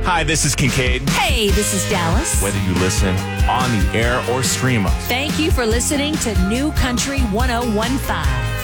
Hi, this is Kincaid. Hey, this is Dallas. Whether you listen on the air or stream us. Thank you for listening to New Country 1015.